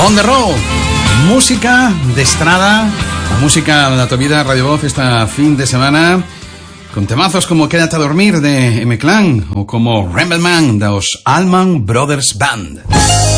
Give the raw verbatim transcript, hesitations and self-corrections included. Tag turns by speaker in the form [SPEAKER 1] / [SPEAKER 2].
[SPEAKER 1] On the road, música de estrada, a música da tua vida Radio Voz esta fin de semana, con temazos como Quédate a dormir de M-Clan o como Rambleman dos Allman Brothers Band.